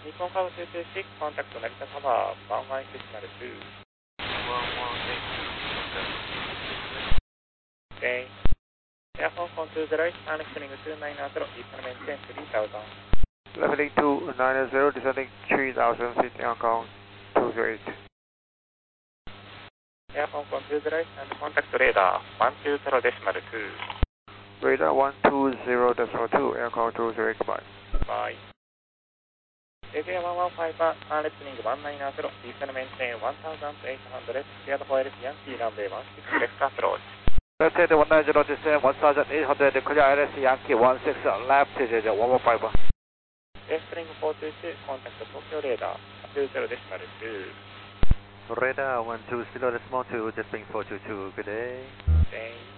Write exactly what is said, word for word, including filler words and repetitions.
日本株two two six, contact Narita Tower, one one eight zero two. one one eight Okay. Air Hong Kong two zero eight, connecting two nine zero, descend maintain three thousand. Leveling two nine zero, descending three thousand feet, Hong Kong two zero eight. Air Hong Kong two zero eight, and contact radar one two zero decimal two. Radar one two zero decimal two, Air Hong Kong two zero eight, goodbye. Bye. A J one one five, connecting one nine zero, descend maintain one thousand eight hundred, cleared for Yankee runway one six, left approach. Let's say the one nine zero descend one thousand eight hundred, clear I L S Yankee one six, left one one five. Airstream four two two, contact Tokyo radar two zero decimal two. Radar one two zero decimal two, Jetwing four two two, good day. Okay.